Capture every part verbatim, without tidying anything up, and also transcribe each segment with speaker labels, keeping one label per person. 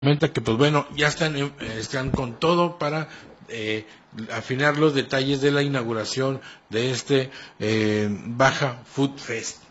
Speaker 1: Comenta que pues bueno, ya están, eh, están con todo para eh, afinar los detalles de la inauguración de este eh, Baja Food Fest.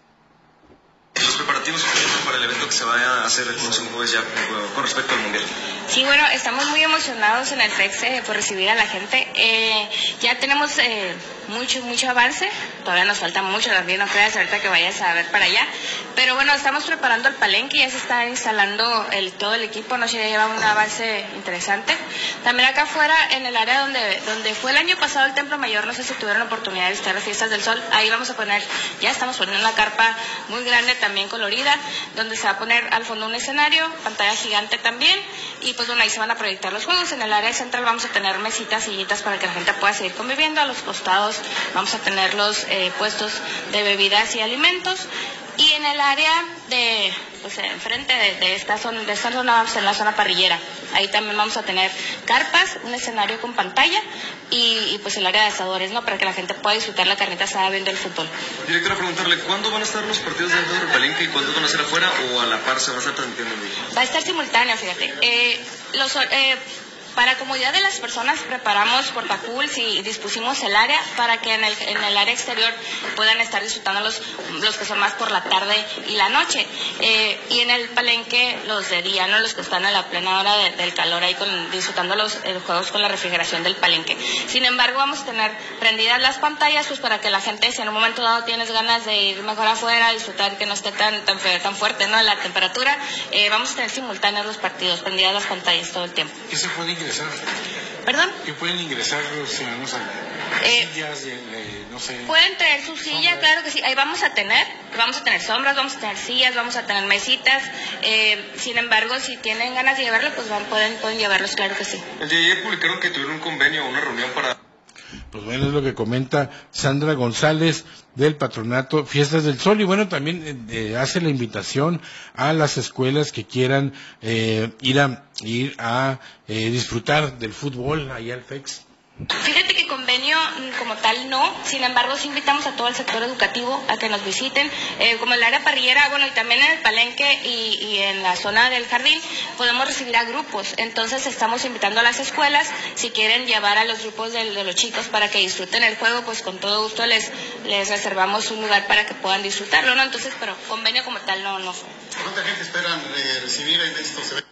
Speaker 2: Los preparativos para el evento que se vaya a hacer el próximo jueves ya con respecto al Mundial.
Speaker 3: Sí, bueno, estamos muy emocionados en el F E X eh, por recibir a la gente. Eh, ya tenemos eh, mucho, mucho avance. Todavía nos falta mucho, también no creas ahorita que vayas a ver para allá. Pero bueno, estamos preparando el palenque, ya se está instalando el, todo el equipo, no se lleva un avance interesante. También acá afuera, en el área donde, donde fue el año pasado el Templo Mayor, no sé si tuvieron la oportunidad de visitar las Fiestas del Sol, ahí vamos a poner, ya estamos poniendo una carpa muy grande, también colorida, donde se va a poner al fondo un escenario, pantalla gigante también, y pues bueno, ahí se van a proyectar los juegos. En el área central vamos a tener mesitas, sillitas para que la gente pueda seguir conviviendo. A los costados vamos a tener los eh, puestos de bebidas y alimentos. Y en el área de, pues enfrente de, de esta zona, de esta zona, vamos en la zona parrillera. Ahí también vamos a tener carpas, un escenario con pantalla y, y pues el área de asadores, ¿no? Para que la gente pueda disfrutar la carnita asada viendo el fútbol.
Speaker 2: Directora, preguntarle, ¿cuándo van a estar los partidos dentro del palenque y cuándo van a ser afuera o a la par se va a estar transmitiendo en vivo?
Speaker 3: Va a estar simultáneo, fíjate. Eh, los... Eh, Para comodidad de las personas preparamos portacools y dispusimos el área para que en el, en el área exterior puedan estar disfrutando los, los que son más por la tarde y la noche. Eh, y en el palenque los de día, ¿no? Los que están a la plena hora de, del calor ahí con, disfrutando los eh, juegos con la refrigeración del palenque. Sin embargo, vamos a tener prendidas las pantallas pues para que la gente, si en un momento dado tienes ganas de ir mejor afuera, disfrutar que no esté tan, tan, tan fuerte, ¿no? La temperatura, eh, vamos a tener simultáneos los partidos, prendidas las pantallas todo el tiempo.
Speaker 1: ¿Qué se puede ingresar?
Speaker 3: ¿Perdón?
Speaker 1: ¿Qué pueden ingresar los ciudadanos allá?
Speaker 3: Eh,
Speaker 1: sillas, eh, no sé.
Speaker 3: Pueden traer su silla, claro que sí. Ahí vamos a tener, vamos a tener sombras, vamos a tener sillas, vamos a tener mesitas. Eh, sin embargo, si tienen ganas de llevarlo, pues van, pueden, pueden llevarlos, claro que sí.
Speaker 2: El día de ayer publicaron que tuvieron un convenio o una reunión para...
Speaker 1: Pues bueno, es lo que comenta Sandra González del Patronato Fiestas del Sol. Y bueno, también eh, hace la invitación a las escuelas que quieran eh, ir a, ir a eh, disfrutar del fútbol allá al F E X.
Speaker 3: Fíjate que convenio como tal no, sin embargo sí invitamos a todo el sector educativo a que nos visiten, eh, como el área parrillera, bueno, y también en el palenque y, y en la zona del jardín podemos recibir a grupos, entonces estamos invitando a las escuelas, si quieren llevar a los grupos de, de los chicos para que disfruten el juego, pues con todo gusto les, les reservamos un lugar para que puedan disfrutarlo, ¿no? Entonces, pero convenio como tal no, no.
Speaker 2: ¿Cuánta gente esperan eh, recibir en estos eventos?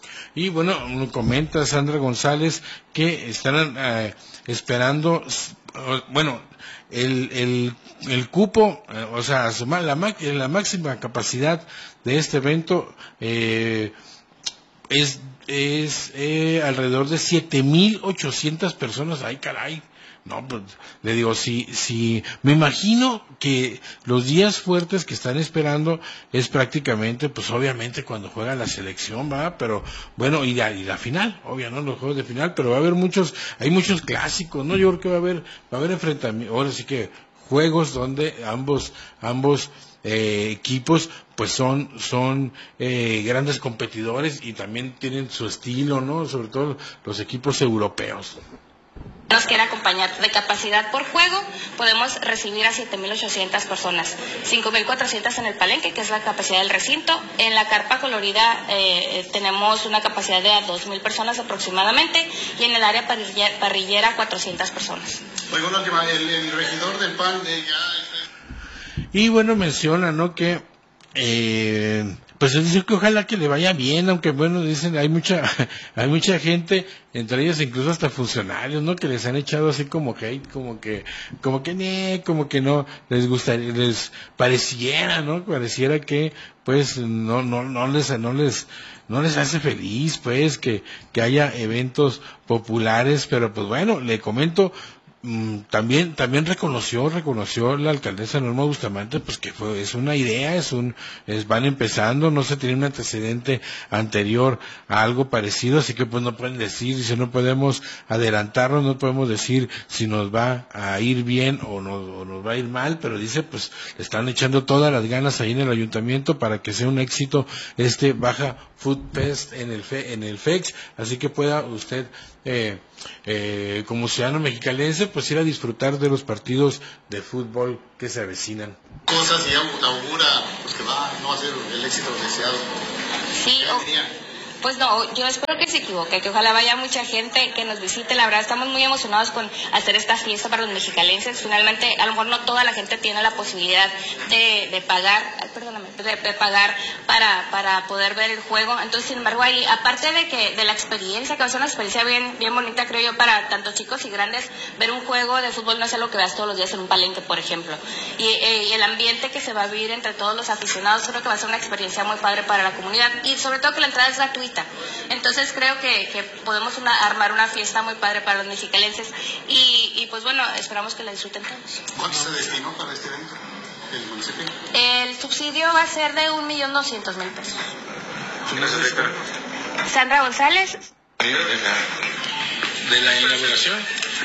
Speaker 1: Y bueno, comenta Sandra González que están eh, esperando, bueno, el, el, el cupo, eh, o sea, la, la máxima capacidad de este evento eh, es, es eh, alrededor de siete mil ochocientas personas. ¡Ay, caray! No, pues, le digo, si, si, me imagino que los días fuertes que están esperando es prácticamente, pues obviamente cuando juega la selección, va, pero bueno, y la, y la final, obvio, ¿no? Los juegos de final, pero va a haber muchos, hay muchos clásicos, ¿no? Yo creo que va a haber, va a haber enfrentamientos, ahora sí que juegos donde ambos, ambos, eh, equipos, pues son, son, eh, grandes competidores y también tienen su estilo, ¿no? Sobre todo los equipos europeos.
Speaker 3: Nos quiere acompañar. De capacidad por juego podemos recibir a siete mil ochocientas personas, cinco mil cuatrocientas en el palenque, que es la capacidad del recinto. En la carpa colorida eh, tenemos una capacidad de dos mil personas aproximadamente, y en el área parrillera, parrillera cuatrocientas personas.
Speaker 2: Oiga, una última, el, el regidor del P A N eh, ya...
Speaker 1: Y bueno, menciona, ¿no?, que eh, pues él dice que ojalá que le vaya bien, aunque bueno, dicen, hay mucha hay mucha gente, entre ellos incluso hasta funcionarios, ¿no?, que les han echado así como hate, como que como que ne, como que no les gustaría, les pareciera, ¿no?, pareciera que pues no no no les no les no les hace feliz, pues, que que haya eventos populares, pero pues bueno, le comento, también también reconoció reconoció la alcaldesa Norma Bustamante, pues que fue es una idea, es un es, van empezando, no se tiene un antecedente anterior a algo parecido, así que pues no pueden decir, si no podemos adelantarnos, no podemos decir si nos va a ir bien o nos, o nos va a ir mal, pero dice, pues le están echando todas las ganas ahí en el ayuntamiento para que sea un éxito este Baja Food Fest en el Fe, en el F E X, así que pueda usted eh, eh, como ciudadano mexicalense pues ir a disfrutar de los partidos de fútbol que se avecinan.
Speaker 2: Cosas y augura pues que va, no va a ser el éxito deseado.
Speaker 3: Sí, Pues no, yo espero que se equivoque, que ojalá vaya mucha gente que nos visite. La verdad estamos muy emocionados con hacer esta fiesta para los mexicalenses. Finalmente, a lo mejor no toda la gente tiene la posibilidad de, de pagar, perdóname, de, de pagar para, para poder ver el juego. Entonces, sin embargo, ahí, aparte de que de la experiencia, que va a ser una experiencia bien, bien bonita, creo yo, para tanto chicos y grandes, ver un juego de fútbol no es algo que veas todos los días en un palenque, por ejemplo. Y, eh, y el ambiente que se va a vivir entre todos los aficionados, creo que va a ser una experiencia muy padre para la comunidad. Y sobre todo que la entrada es gratuita. Entonces creo que, que podemos una, armar una fiesta muy padre para los mexicalenses y, y pues bueno, esperamos que la disfruten todos.
Speaker 4: ¿Cuánto se destinó para este evento del municipio?
Speaker 3: El subsidio va a ser de un millón doscientos mil pesos.
Speaker 2: Gracias, Víctor.
Speaker 3: Sandra González.
Speaker 1: ¿De la, de la inauguración?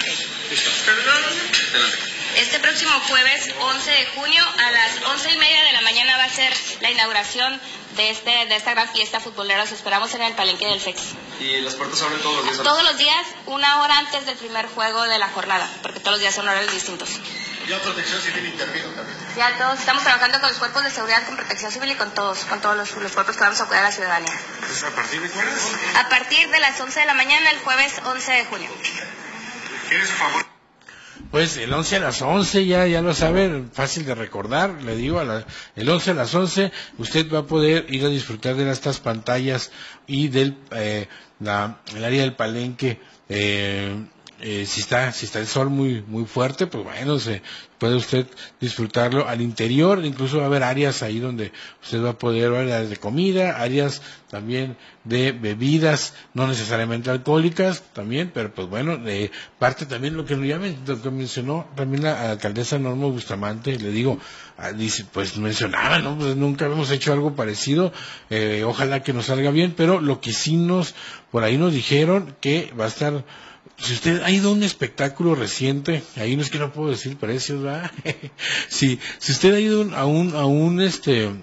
Speaker 3: Este próximo jueves once de junio a las once y media de la mañana va a ser la inauguración de este de esta gran fiesta futbolera. Los esperamos en el palenque del F E X.
Speaker 2: ¿Y las puertas abren todos los días?
Speaker 3: Todos los días, una hora antes del primer juego de la jornada, porque todos los días son horarios distintos.
Speaker 4: ¿Ya Protección Civil intervino también?
Speaker 3: Ya todos estamos trabajando con los cuerpos de seguridad, con Protección Civil y con todos, con todos los, los cuerpos que vamos a cuidar a la ciudadanía.
Speaker 4: Entonces, ¿a partir de cuándo?
Speaker 3: A partir de las once de la mañana, el jueves once de junio.
Speaker 4: ¿Quieres su favor?
Speaker 1: Pues el once a las once, ya ya lo saben, fácil de recordar, le digo, a la, el once a las once, usted va a poder ir a disfrutar de estas pantallas y del eh, la, el área del palenque. Eh, eh, si está si está el sol muy muy fuerte, pues bueno, se puede usted disfrutarlo al interior. Incluso va a haber áreas ahí donde usted va a poder ver áreas de comida, áreas también de bebidas, no necesariamente alcohólicas también, pero pues bueno, de parte también lo que, ya me, lo que mencionó también la alcaldesa Norma Bustamante, le digo, dice, pues mencionaba, ¿no? Pues nunca hemos hecho algo parecido, eh, ojalá que nos salga bien, pero lo que sí nos, por ahí nos dijeron que va a estar. Si usted ha ido a un espectáculo reciente, ahí no es que no puedo decir precios, ¿verdad? si, si usted ha ido a un, a un, este,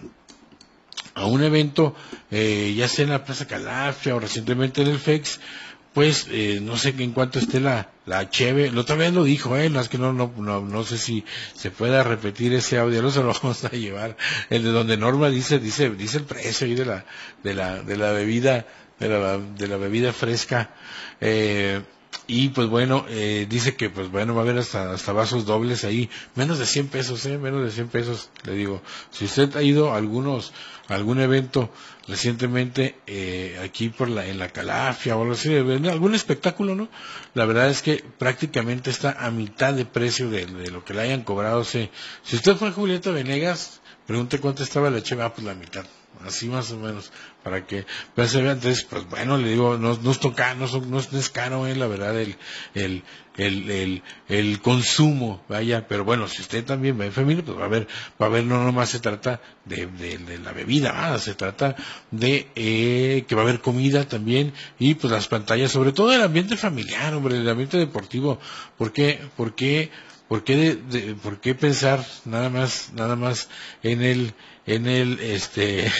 Speaker 1: a un evento, eh, ya sea en la Plaza Calafia o recientemente en el F E X, pues, eh, no sé en cuánto esté la, la cheve, la otra vez lo dijo, eh, no es que no, no, no, no sé si se pueda repetir ese audio, no se lo vamos a llevar, el de donde Norma dice, dice, dice el precio ahí de la, de la, de la bebida, de la, de la bebida fresca, eh, y pues bueno, eh, dice que pues bueno, va a haber hasta, hasta vasos dobles ahí, menos de cien pesos, eh, menos de cien pesos, le digo. Si usted ha ido a algunos, a algún evento recientemente, eh, aquí por la, en la Calafia o algo así, algún espectáculo, ¿no? La verdad es que prácticamente está a mitad de precio de, de lo que le hayan cobrado. Si, si usted fue a Julieta Venegas, pregunte cuánto estaba la cheve, ah, pues la mitad. Así más o menos, para que pues, se vea. Entonces, pues bueno, le digo, no, no es toca, no, no es caro, eh, la verdad, el, el, el, el, el consumo, vaya, pero bueno, si usted también va en familia, pues va a ver, va a ver, no nomás se trata de, de, de la bebida, nada, se trata de eh, que va a haber comida también, y pues las pantallas, sobre todo el ambiente familiar, hombre, el ambiente deportivo, ¿por qué, por qué, por qué, de, de, por qué pensar nada más, nada más en el, en el este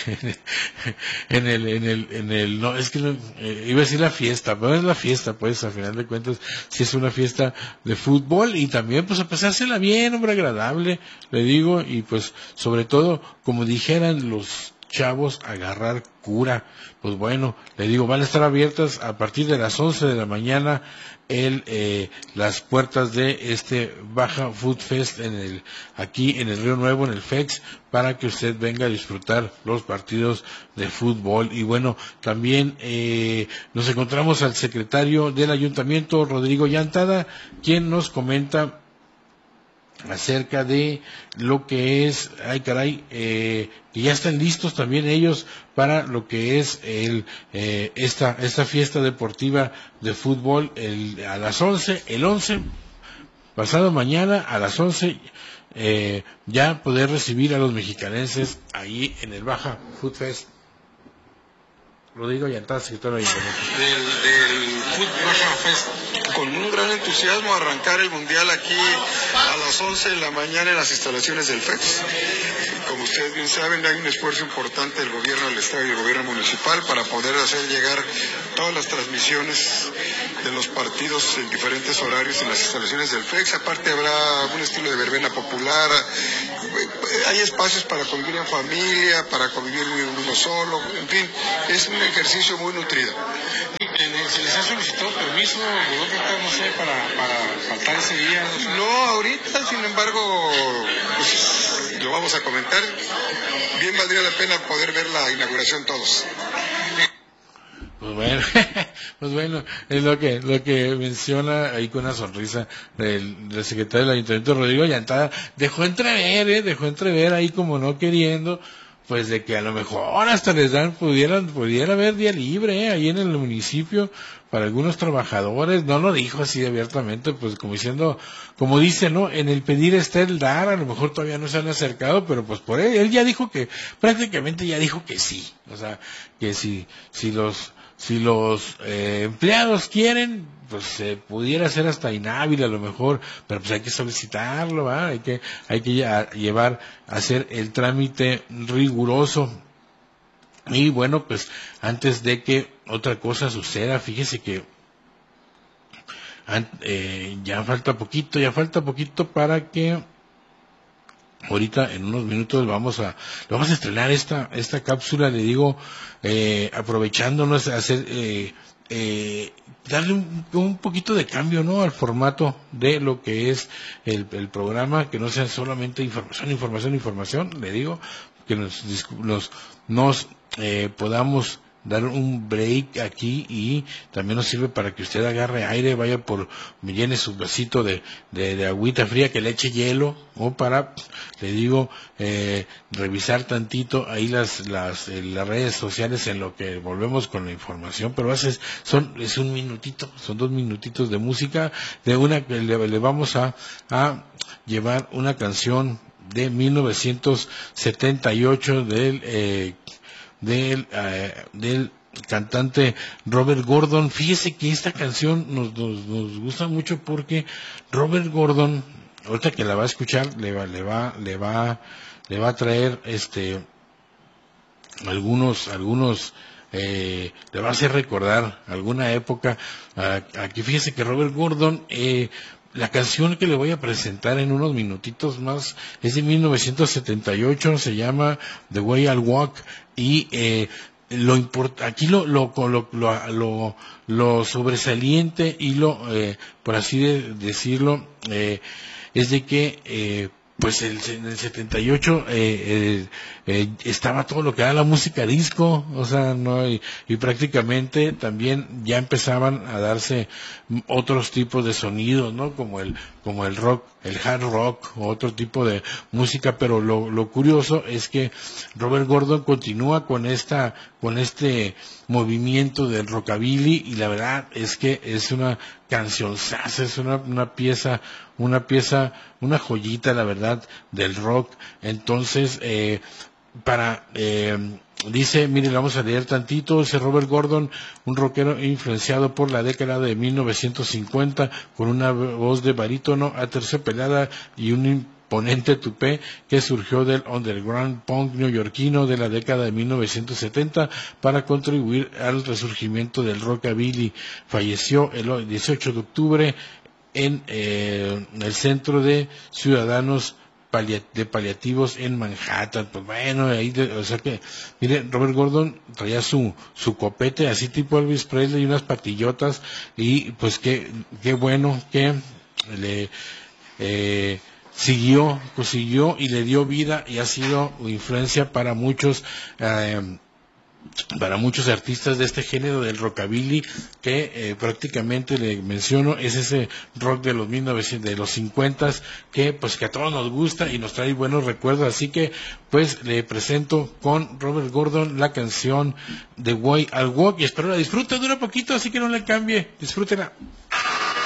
Speaker 1: en el en el en el no es que no, eh, iba a decir la fiesta, pero es la fiesta, pues a final de cuentas si es una fiesta de fútbol, y también pues a pasársela bien, hombre, agradable, le digo, y pues sobre todo, como dijeran los chavos, agarrar cura. Pues bueno, le digo, van a estar abiertas a partir de las once de la mañana el eh, las puertas de este Baja Food Fest en el aquí en el Río Nuevo, en el F E X, para que usted venga a disfrutar los partidos de fútbol. Y bueno, también eh, nos encontramos al secretario del Ayuntamiento, Rodrigo Llantada, quien nos comenta acerca de lo que es, ay caray, eh, que ya están listos también ellos para lo que es el eh, esta esta fiesta deportiva de fútbol el, a las once, el once, pasado mañana a las once, eh, ya poder recibir a los mexicanenses ahí en el Baja Food Fest. Rodrigo Llantada, secretario de Ayuntamiento.
Speaker 4: Del, del Food Baja Fest.
Speaker 5: con un gran entusiasmo arrancar el Mundial aquí a las once de la mañana en las instalaciones del F E X. Como ustedes bien saben, hay un esfuerzo importante del gobierno del Estado y del gobierno municipal para poder hacer llegar todas las transmisiones de los partidos en diferentes horarios en las instalaciones del F E X. Aparte habrá un estilo de verbena popular, hay espacios para convivir en familia, para convivir uno solo, en fin, es un ejercicio muy nutrido.
Speaker 1: ¿Se les ha solicitado permiso, no sé, para, para faltar ese día? No sé.
Speaker 5: No, ahorita, sin embargo, pues, lo vamos a comentar. Bien valdría la pena poder ver la inauguración todos.
Speaker 1: Pues bueno, pues bueno, es lo que lo que menciona ahí con una sonrisa del, del secretario del Ayuntamiento, Rodrigo Llantada. Dejó entrever, eh, dejó entrever ahí como no queriendo, pues de que a lo mejor hasta les dan, pudieran, pudiera haber día libre, eh, ahí en el municipio para algunos trabajadores. No lo dijo así abiertamente, pues como diciendo, como dice, ¿no? En el pedir está el dar. A lo mejor todavía no se han acercado, pero pues por él, él ya dijo que, prácticamente ya dijo que sí. O sea, que si, si los, si los eh, empleados quieren, pues se eh, pudiera ser hasta inhábil a lo mejor, pero pues hay que solicitarlo, ¿va? Hay que, hay que ya, llevar, hacer el trámite riguroso. Y bueno, pues antes de que otra cosa suceda, fíjese que eh, ya falta poquito, ya falta poquito para que ahorita en unos minutos vamos a vamos a estrenar esta esta cápsula, le digo, eh, aprovechándonos a hacer eh, eh, darle un, un poquito de cambio, ¿no?, al formato de lo que es el, el programa, que no sea solamente información, información, información, le digo, que nos nos, nos eh, podamos dar un break aquí, y también nos sirve para que usted agarre aire, vaya por, me llene su vasito de, de, de agüita fría, que le eche hielo, o para, le digo, eh, revisar tantito ahí las, las, eh, las redes sociales en lo que volvemos con la información. Pero es, son, es un minutito, son dos minutitos de música, de una, le, le vamos a, a llevar una canción de mil novecientos setenta y ocho del, eh, del, eh, del cantante Robert Gordon. Fíjese que esta canción nos, nos, nos gusta mucho porque Robert Gordon, ahorita que la va a escuchar, le va, le va, le va, le va a traer este algunos, algunos eh, le va a hacer recordar alguna época. Aquí fíjese que Robert Gordon, eh, la canción que le voy a presentar en unos minutitos más es de mil novecientos setenta y ocho, se llama The Way I'll Walk, y eh, lo import, aquí lo lo, lo lo lo sobresaliente y lo eh, por así de decirlo eh, es de que eh, pues el, en el setenta y ocho eh, eh, eh, estaba todo lo que era la música disco, o sea, no, y, y prácticamente también ya empezaban a darse otros tipos de sonidos, ¿no? Como el como el rock, el hard rock, o otro tipo de música. Pero lo, lo curioso es que Robert Gordon continúa con esta, con este movimiento del rockabilly, y la verdad es que es una cancionzaza, es una, una pieza, una pieza, una joyita, la verdad, del rock. Entonces, eh, para, eh, dice, mire, vamos a leer tantito. Dice Robert Gordon, un rockero influenciado por la década de mil novecientos cincuenta, con una voz de barítono aterciopelada y un imponente tupé que surgió del underground punk neoyorquino de la década de mil novecientos setenta para contribuir al resurgimiento del rockabilly. Falleció el dieciocho de octubre en eh, el Centro de Ciudadanos de Paliativos en Manhattan. Pues bueno, ahí de, o sea que, mire, Robert Gordon traía su su copete así tipo Elvis Presley y unas patillotas, y pues qué qué bueno que le eh, siguió, pues siguió y le dio vida, y ha sido influencia para muchos eh, para muchos artistas de este género del rockabilly, que eh, prácticamente le menciono, es ese rock de los mil novecientos, de los cincuentas, que pues que a todos nos gusta y nos trae buenos recuerdos. Así que pues le presento con Robert Gordon la canción The Way I'll Walk, y espero la disfruten, dura poquito, así que no le cambie, disfrútenla.